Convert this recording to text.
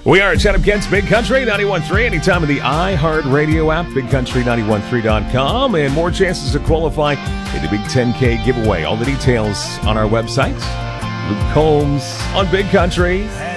We are Chatham Kent's Big Country 91.3, anytime in the iHeartRadio app, bigcountry913.com, and more chances to qualify in the Big 10K giveaway. All the details on our website. Luke Combs on Big Country.